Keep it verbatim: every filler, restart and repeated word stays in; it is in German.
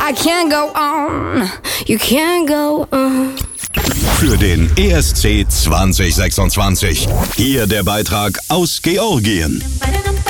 I can't go on, you can't go on. Für den E S C zwanzig sechsundzwanzig. Hier der Beitrag aus Georgien.